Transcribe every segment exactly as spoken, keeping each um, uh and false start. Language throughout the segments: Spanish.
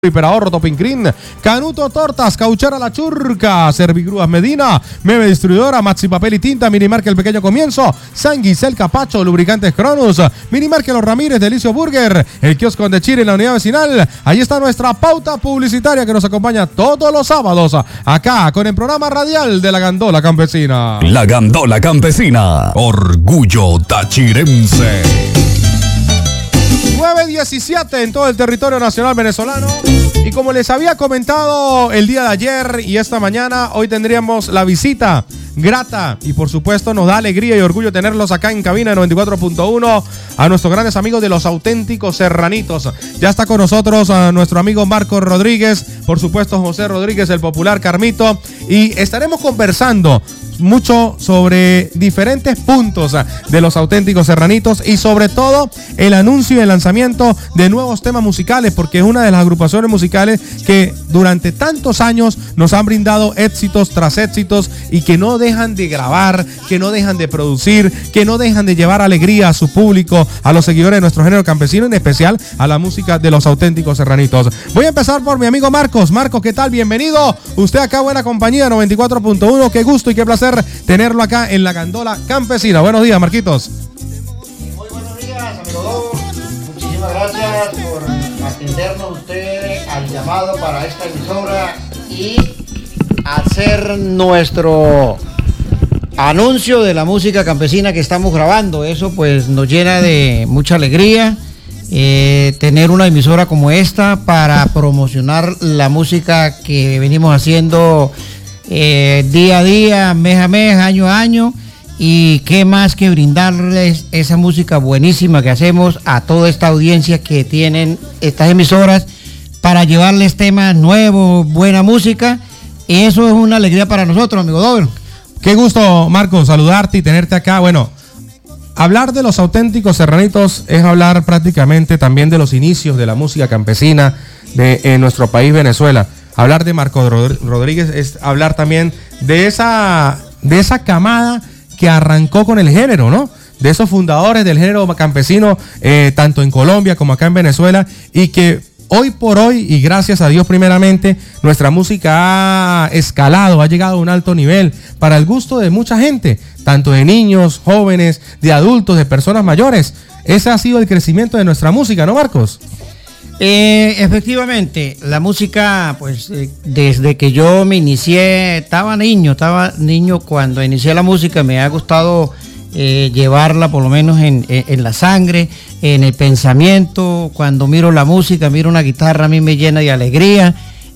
Hiperahorro, Topincrin, Canuto Tortas, Cauchera La Churca, Servigrúas Medina, Meme Distribuidora, Maxi Papel y Tinta, Minimarque El Pequeño Comienzo, San Guisel Capacho, Lubricantes Cronus, Minimarque Los Ramírez, Delicio Burger, el kiosco de Chile en la unidad vecinal. Ahí está nuestra pauta publicitaria que nos acompaña todos los sábados, acá con el programa radial de La Gandola Campesina. La Gandola Campesina, orgullo tachirense. nueve diecisiete en todo el territorio nacional venezolano. Y como les había comentado el día de ayer y esta mañana, hoy tendríamos la visita grata y por supuesto nos da alegría y orgullo tenerlos acá en cabina de noventa y cuatro punto uno a nuestros grandes amigos de los auténticos serranitos. Ya está con nosotros a nuestro amigo Marcos Rodríguez, por supuesto José Rodríguez, el popular Carmito, y estaremos conversando mucho sobre diferentes puntos de los auténticos serranitos y sobre todo el anuncio y el lanzamiento de nuevos temas musicales, porque es una de las agrupaciones musicales que durante tantos años nos han brindado éxitos tras éxitos y que no dejan de grabar, que no dejan de producir, que no dejan de llevar alegría a su público, a los seguidores de nuestro género campesino, en especial a la música de los auténticos serranitos. Voy a empezar por mi amigo Marcos. Marcos, ¿qué tal? Bienvenido. Usted acá, buena compañía, noventa y cuatro punto uno. Qué gusto y qué placer tenerlo acá en La Gandola Campesina. Buenos días, Marquitos. Muy buenos días, amigo Dogo. Muchísimas gracias por atendernos usted al llamado para esta emisora y hacer nuestro anuncio de la música campesina que estamos grabando. Eso pues nos llena de mucha alegría eh, tener una emisora como esta para promocionar la música que venimos haciendo Eh, día a día, mes a mes, año a año, y qué más que brindarles esa música buenísima que hacemos a toda esta audiencia que tienen estas emisoras para llevarles temas nuevos, buena música, y eso es una alegría para nosotros, amigo Dover. Qué gusto, Marcos, saludarte y tenerte acá. Bueno, hablar de los auténticos serranitos es hablar prácticamente también de los inicios de la música campesina de en nuestro país, Venezuela. Hablar de Marcos Rodríguez es hablar también de esa, de esa camada que arrancó con el género, ¿no? De esos fundadores del género campesino, eh, tanto en Colombia como acá en Venezuela, y que hoy por hoy, y gracias a Dios primeramente, nuestra música ha escalado, ha llegado a un alto nivel para el gusto de mucha gente, tanto de niños, jóvenes, de adultos, de personas mayores. Ese ha sido el crecimiento de nuestra música, ¿no, Marcos? Eh, efectivamente, la música, pues eh, desde que yo me inicié, estaba niño, estaba niño cuando inicié la música, me ha gustado eh, llevarla por lo menos en, en, en la sangre, en el pensamiento. Cuando miro la música, miro una guitarra, a mí me llena de alegría,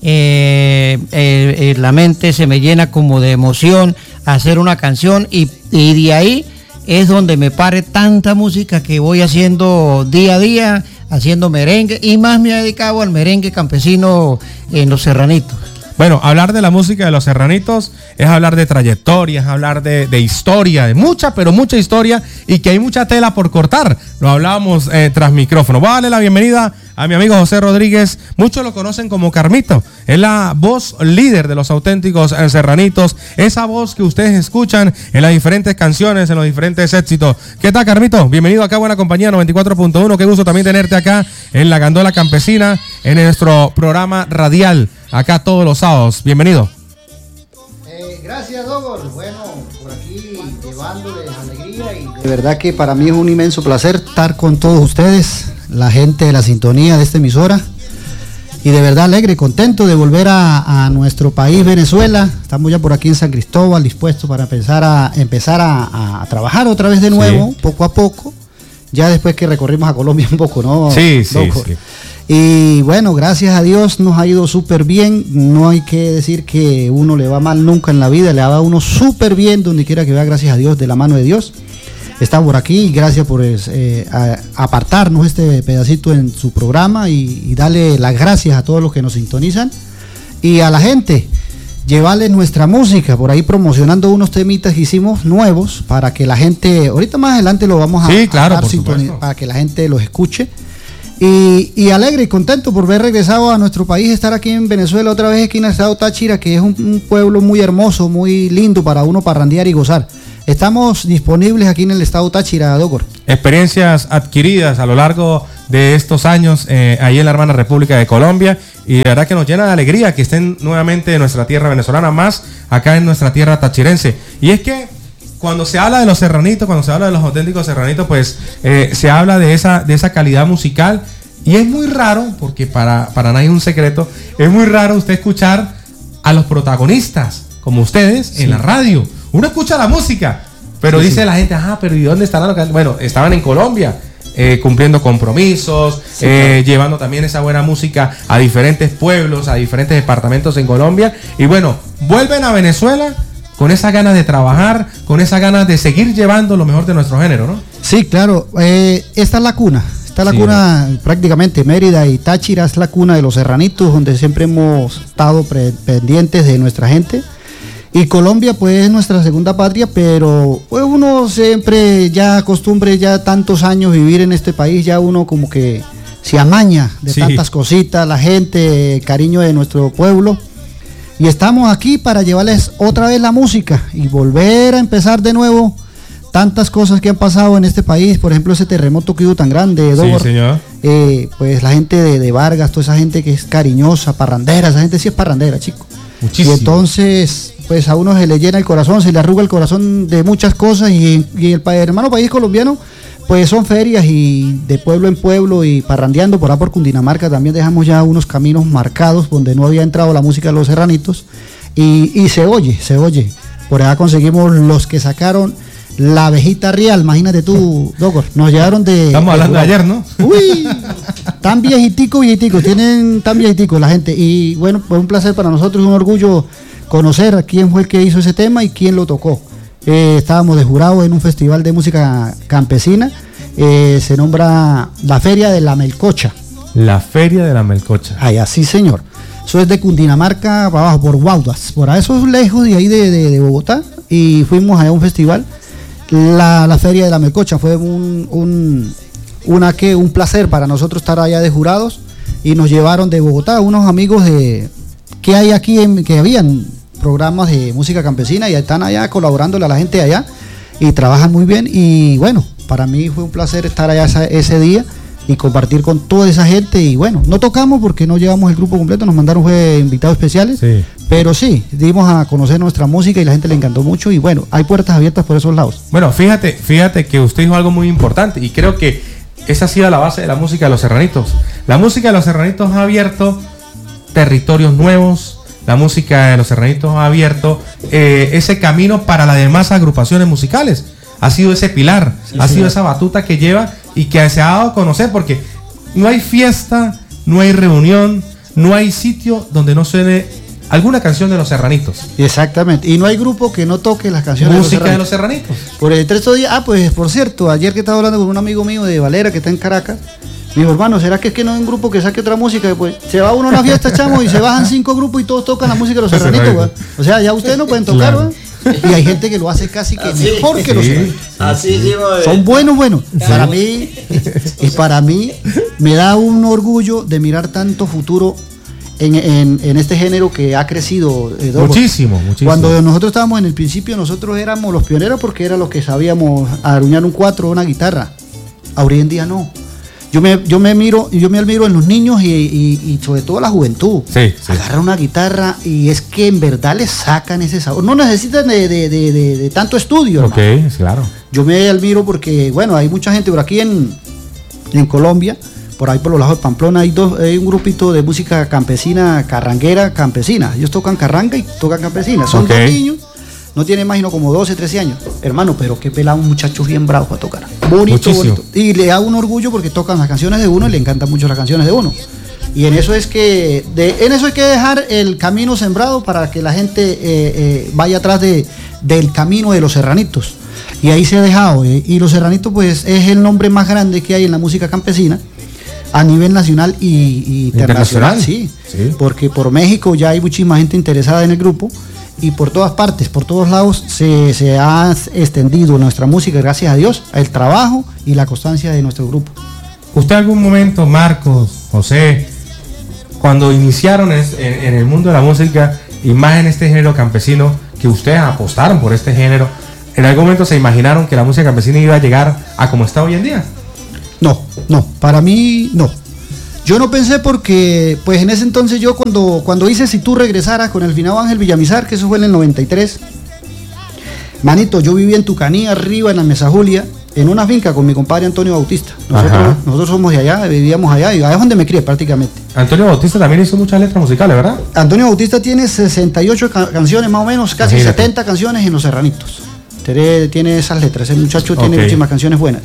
eh, eh, eh, la mente se me llena como de emoción hacer una canción, y, y de ahí es donde me pare tanta música que voy haciendo día a día, haciendo merengue, y más me he dedicado al merengue campesino en los serranitos. Bueno, hablar de la música de los serranitos es hablar de trayectoria, es hablar de, de historia, de mucha, pero mucha historia, y que hay mucha tela por cortar. Lo hablábamos eh, tras micrófono. Voy a darle la bienvenida a mi amigo José Rodríguez. Muchos lo conocen como Carmito. Es la voz líder de los auténticos eh, serranitos. Esa voz que ustedes escuchan en las diferentes canciones, en los diferentes éxitos. ¿Qué tal, Carmito? Bienvenido acá a Buena Compañía noventa y cuatro punto uno. Qué gusto también tenerte acá en La Gandola Campesina, en nuestro programa radial, acá todos los sábados. Bienvenido. Eh, gracias, Dogor. Bueno, por aquí llevándoles alegría, y de verdad que para mí es un inmenso placer estar con todos ustedes, la gente de la sintonía de esta emisora, y de verdad alegre y contento de volver a, a nuestro país, Venezuela. Estamos ya por aquí en San Cristóbal, dispuestos para empezar a empezar a, a trabajar otra vez de nuevo, sí, poco a poco, ya después que recorrimos a Colombia un poco, ¿no? Sí, sí, sí. Y bueno, gracias a Dios nos ha ido súper bien. No hay que decir que uno le va mal nunca en la vida, le va a uno súper bien donde quiera que vaya, gracias a Dios, de la mano de Dios. Está por aquí, y gracias por eh, a, apartarnos este pedacito en su programa, y, y darle las gracias a todos los que nos sintonizan, y a la gente, llevarle nuestra música, por ahí promocionando unos temitas que hicimos nuevos para que la gente, ahorita más adelante lo vamos a, sí, claro, a dar sintonía, para que la gente los escuche. Y, y alegre y contento por haber regresado a nuestro país, estar aquí en Venezuela otra vez, aquí en el estado Táchira, que es un, un pueblo muy hermoso, muy lindo para uno parrandear y gozar. Estamos disponibles aquí en el estado Táchira, Doctor. Experiencias adquiridas a lo largo de estos años eh, ahí en la hermana República de Colombia, y de verdad que nos llena de alegría que estén nuevamente en nuestra tierra venezolana, más acá en nuestra tierra tachirense. Y es que cuando se habla de los serranitos, cuando se habla de los auténticos serranitos, pues eh, se habla de esa, de esa calidad musical, y es muy raro, porque para, para nadie es un secreto, es muy raro usted escuchar a los protagonistas como ustedes sí. en la radio. Uno escucha la música, pero sí, dice sí. la gente, ajá, pero ¿y dónde estarán? Bueno, estaban en Colombia, eh, cumpliendo compromisos, sí, eh, claro. llevando también esa buena música a diferentes pueblos, a diferentes departamentos en Colombia. Y bueno, vuelven a Venezuela con esa ganas de trabajar, con esa ganas de seguir llevando lo mejor de nuestro género, ¿no? Sí, claro. Eh, esta es la cuna. Esta es la sí, cuna, ¿no? Prácticamente Mérida y Táchira es la cuna de los serranitos, donde siempre hemos estado pre- pendientes de nuestra gente. Y Colombia pues es nuestra segunda patria, pero pues, uno siempre ya acostumbre ya tantos años vivir en este país, ya uno como que se amaña de sí. tantas cositas, la gente, cariño de nuestro pueblo. Y estamos aquí para llevarles otra vez la música y volver a empezar de nuevo tantas cosas que han pasado en este país. Por ejemplo, ese terremoto que hubo tan grande, sí, señor. Eh, pues la gente de, de Vargas, toda esa gente que es cariñosa, parrandera, esa gente sí es parrandera, chico. Muchísimo. Y entonces pues a uno se le llena el corazón, se le arruga el corazón de muchas cosas, y, y el, el hermano país colombiano pues son ferias y de pueblo en pueblo y parrandeando por ahí por Cundinamarca. También dejamos ya unos caminos marcados donde no había entrado la música de los serranitos, y, y se oye, se oye. Por allá conseguimos los que sacaron la abejita real, imagínate tú, Doctor, nos llegaron de... Estamos hablando de, de ayer, ¿no? Uy, tan viejitico, viejitico, tienen tan viejitico la gente, y bueno, pues un placer para nosotros, un orgullo conocer a quién fue el que hizo ese tema y quién lo tocó. Eh, estábamos de jurado en un festival de música campesina, eh, se nombra la Feria de la Melcocha. La Feria de la Melcocha. Ay, así señor. Eso es de Cundinamarca para abajo, por Guaudas, por ahí, eso es lejos de ahí de, de, de Bogotá, y fuimos a un festival, la, la Feria de la Melcocha. Fue un, un, una, que, un placer para nosotros estar allá de jurados, y nos llevaron de Bogotá unos amigos de... que hay aquí, en, que habían programas de música campesina, y están allá colaborándole a la gente de allá, y trabajan muy bien. Y bueno, para mí fue un placer estar allá esa, ese día y compartir con toda esa gente. Y bueno, no tocamos porque no llevamos el grupo completo, nos mandaron fue invitados especiales, sí. pero sí, dimos a conocer nuestra música y la gente le encantó mucho, y bueno, hay puertas abiertas por esos lados. Bueno, fíjate, fíjate que usted dijo algo muy importante, y creo que esa ha sido la base de la música de los serranitos. La música de los serranitos ha abierto territorios nuevos, la música de los serranitos ha abierto eh, ese camino para las demás agrupaciones musicales. Ha sido ese pilar, sí, ha sí, sido sí. esa batuta que lleva y que se ha dado a conocer, porque no hay fiesta, no hay reunión, no hay sitio donde no suene alguna canción de los serranitos. Exactamente, y no hay grupo que no toque las canciones música de los serranitos. De los serranitos. Por el tres días, ah, pues por cierto, ayer que estaba hablando con un amigo mío de Valera que está en Caracas, me dijo, hermano, ¿será que es que no hay un grupo que saque otra música? Pues se va uno a una fiesta, chamo, y se bajan cinco grupos y todos tocan la música de los serranitos, ¿va? O sea, ya ustedes no pueden tocar, claro. Y hay gente que lo hace casi que así, mejor que sí, los serranitos. Así sí, son buenos, buenos. Sí. Para mí, y para mí, me da un orgullo de mirar tanto futuro en, en, en este género que ha crecido. Eh, muchísimo, muchísimo. Cuando nosotros estábamos en el principio, nosotros éramos los pioneros porque era los que sabíamos arruñar un cuatro o una guitarra. Hoy en día no. Yo me, yo me miro, yo me admiro en los niños y, y, y sobre todo la juventud. Sí, sí. Agarran una guitarra y es que en verdad les sacan ese sabor. No necesitan de, de, de, de, de tanto estudio. Ok, hermano. Claro. Yo me admiro porque, bueno, hay mucha gente por aquí en, en Colombia, por ahí por los lados de Pamplona, hay, dos, hay un grupito de música campesina, carranguera campesina. Ellos tocan carranga y tocan campesina. Son okay. dos niños. No tiene más sino como doce, trece años. Hermano, pero qué pelado, un muchacho bien bravo para tocar. Bonito, Muchísimo. bonito. Y le da un orgullo porque tocan las canciones de uno y le encantan mucho las canciones de uno. Y en eso es que, de, en eso hay que dejar el camino sembrado para que la gente eh, eh, vaya atrás de, del camino de los serranitos. Y ahí se ha dejado. Eh, y los serranitos, pues, es el nombre más grande que hay en la música campesina a nivel nacional y, y internacional. internacional. Sí, sí, porque por México ya hay muchísima gente interesada en el grupo. Y por todas partes, por todos lados se, se ha extendido nuestra música, gracias a Dios, el trabajo y la constancia de nuestro grupo. ¿Usted algún momento, Marcos, José, cuando iniciaron en, en el mundo de la música y más en este género campesino, que ustedes apostaron por este género, ¿En algún momento se imaginaron que la música campesina iba a llegar a como está hoy en día? No, no, para mí no. Yo no pensé porque, pues en ese entonces yo cuando, cuando hice Si tú regresaras con el finado Ángel Villamizar, que eso fue en el noventa y tres, manito, yo vivía en Tucaní, arriba en la Mesa Julia, en una finca con mi compadre Antonio Bautista. Nosotros, nosotros somos de allá, vivíamos allá, y allá es donde me crié prácticamente. Antonio Bautista también hizo muchas letras musicales, ¿verdad? Antonio Bautista tiene sesenta y ocho ca canciones más o menos, casi Imagínate. setenta canciones en Los Serranitos. Tiene, tiene esas letras, ese muchacho Ok. tiene muchísimas canciones buenas.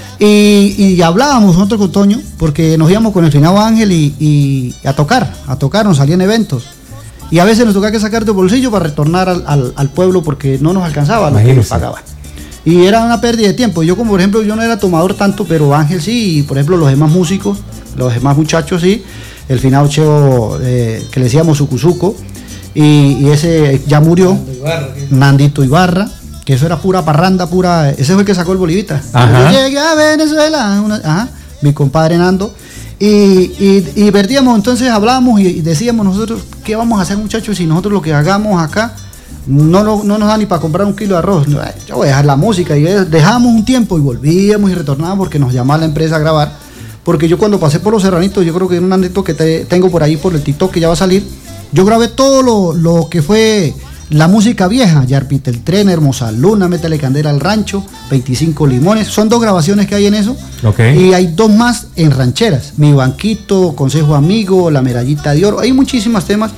Y, y hablábamos nosotros con Toño, porque nos íbamos con el finado Ángel y, y a tocar, a tocar, nos salían eventos. Y a veces nos tocaba que sacar de bolsillo para retornar al, al, al pueblo porque no nos alcanzaba lo que nos Imagínese. pagaban. Y era una pérdida de tiempo. Yo, como por ejemplo, yo no era tomador tanto, pero Ángel sí, y por ejemplo los demás músicos, los demás muchachos sí, el finado Cheo, eh, que le decíamos Sucuzuco, y, y ese ya murió, Nandito Ibarra, que eso era pura parranda, pura, ese fue el que sacó el Bolivita. Ajá. Yo llegué a Venezuela, una- ajá, mi compadre Nando. Y, y, y vertíamos, entonces hablábamos y, y decíamos nosotros, ¿qué vamos a hacer, muchachos? Si nosotros lo que hagamos acá no, no, no nos da ni para comprar un kilo de arroz. No, yo voy a dejar la música. Y dejamos un tiempo y volvíamos y retornábamos porque nos llamaba la empresa a grabar. Porque yo cuando pasé por Los Serranitos, yo creo que en un anécdota que te, tengo por ahí por el TikTok que ya va a salir, yo grabé todo lo, lo que fue la música vieja, Yarpita el Tren, Hermosa Luna, Métele Candela al Rancho, veinticinco Limones, son dos grabaciones que hay en eso. Ok. Y hay dos más en rancheras, Mi Banquito, Consejo Amigo, La Medallita de Oro, hay muchísimos temas.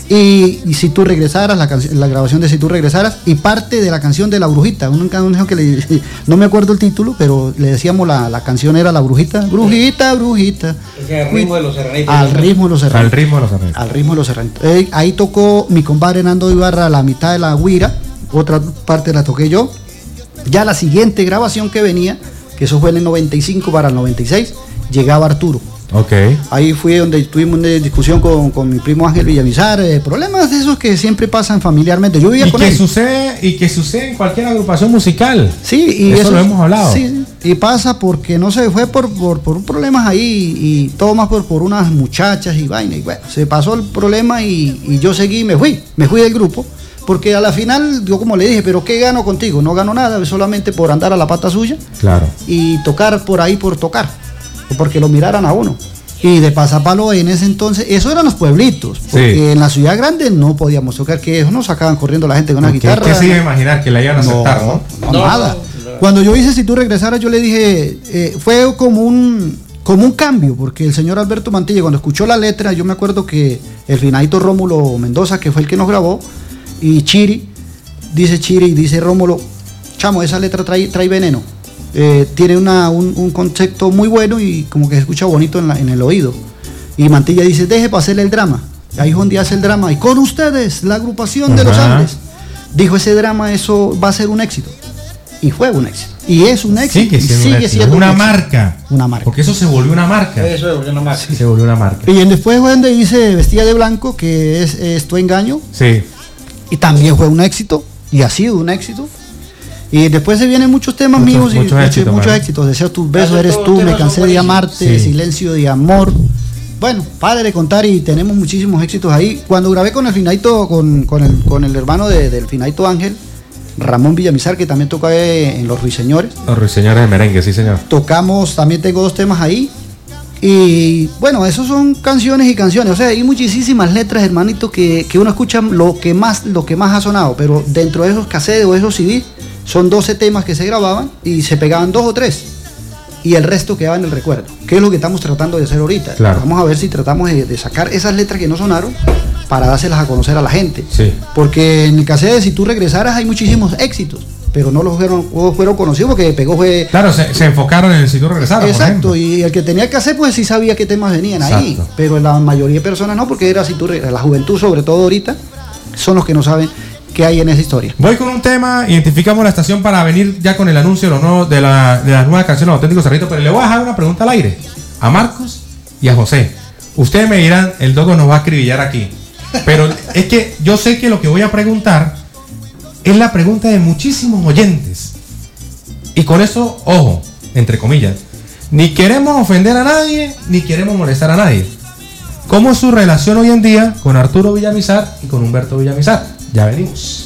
Y, y Si tú regresaras, la, la grabación de Si tú regresaras, y parte de la canción de La Brujita, un canción que le, no me acuerdo el título, pero le decíamos la, la canción era La Brujita, Brujita, Brujita. Ese ritmo de Los Serranitos. Al ritmo de Los Al Serranitos. ritmo de los arreglos. Al ritmo de Los Serranitos. Eh, ahí tocó mi compadre Nando Ibarra la mitad de la guira, otra parte la toqué yo. Ya la siguiente grabación que venía, que eso fue en el noventa y cinco para el noventa y seis, llegaba Arturo. Ok. Ahí fue donde tuvimos una discusión con, con mi primo Ángel Villamizar, eh, problemas de esos que siempre pasan familiarmente. Yo vivía Y con que él. sucede, y que sucede en cualquier agrupación musical. Sí, y Eso lo hemos hablado. Sí, y pasa porque no sé, fue por, por, por problemas ahí y todo más por, por unas muchachas y vaina. Y bueno, se pasó el problema y, y yo seguí, me fui, me fui del grupo. Porque a la final, yo como le dije, pero ¿qué gano contigo? No gano nada, solamente por andar a la pata suya Claro. y tocar por ahí por tocar, o porque lo miraran a uno. Y de pasapalo en ese entonces, eso eran los pueblitos, porque Sí. en la ciudad grande no podíamos tocar, que eso nos sacaban corriendo la gente con una Ok, guitarra. ¿qué se iba a imaginar? Que la iban a aceptar, ¿no? No, No, nada. no, no. Cuando yo hice Si tú regresaras, yo le dije, eh, fue como un, como un cambio, porque el señor Alberto Mantilla, cuando escuchó la letra, yo me acuerdo que el finadito Rómulo Mendoza, que fue el que nos grabó, y Chiri, dice Chiri, dice Rómulo, chamo, esa letra trae, trae veneno. Eh, tiene una, un, un concepto muy bueno y como que se escucha bonito en, la- en el oído. Y Mantilla dice, deje para hacerle el drama. Ahí es donde hace el drama. Y con ustedes, la agrupación de los Ajá. Andes. Dijo, ese drama, eso va a ser un éxito. Y fue un éxito. Y es un éxito. Sigue y siendo, sigue un éxito. siendo una un éxito. marca. Una marca. Porque eso se volvió una marca. Eso es una más. Se volvió una marca. Y después fue donde hice Vestida de Blanco, que es, es Tu Engaño. Sí. Y también fue un éxito. Y ha sido un éxito. Y después se vienen muchos temas Muchos- míos y muchos muchos, éxitos, muchos mano. éxitos. Deseo tus besos, Casi eres todos tú, los me temas cansé son de buenísimos. amarte, Sí. silencio de amor. Bueno, padre de contar y tenemos muchísimos éxitos ahí. Cuando grabé con el Finaito, con, con, el, con el hermano de- del Finaito Ángel, Ramón Villamizar, que también toca eh, en Los Ruiseñores, Los ruiseñores de merengue, sí, señor. tocamos, también tengo dos temas ahí. Y bueno, esos son canciones y canciones. O sea, hay muchísimas letras, hermanito, que, que uno escucha lo que más, lo que más ha sonado. Pero dentro de esos cassettes o esos C D, son doce temas que se grababan y se pegaban dos o tres. Y el resto quedaba en el recuerdo. Que es lo que estamos tratando de hacer ahorita. Claro. Vamos a ver si tratamos de, de sacar esas letras que no sonaron para dárselas a conocer a la gente. Sí. Porque en el cassette de Si tú regresaras hay muchísimos éxitos, pero no los fueron, no fueron conocidos porque pegó fue... Claro, se, se enfocaron en el sitio regresar. Exacto, y el que tenía que hacer pues sí sabía qué temas venían ahí, Exacto. pero la mayoría de personas no, porque era Si tú regresas, la juventud sobre todo ahorita, son los que no saben qué hay en esa historia. Voy con un tema, identificamos la estación para venir ya con el anuncio de, los nuevos- de, la, de las nuevas canciones de Auténticos Cerritos, pero le voy a dejar una pregunta al aire, a Marcos y a José. Ustedes me dirán, el Dogo nos va a acribillar aquí, pero es que yo sé que lo que voy a preguntar es la pregunta de muchísimos oyentes. Y con eso, ojo, entre comillas, ni queremos ofender a nadie, ni queremos molestar a nadie. ¿Cómo es su relación hoy en día con Arturo Villamizar y con Humberto Villamizar? Ya venimos.